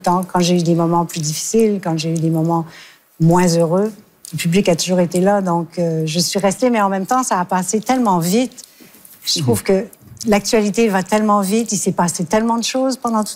Quand j'ai eu des moments plus difficiles, quand j'ai eu des moments moins heureux, le public a toujours été là. Donc, je suis restée, mais en même temps, ça a passé tellement vite. Je trouve que l'actualité va tellement vite. Il s'est passé tellement de choses pendant tout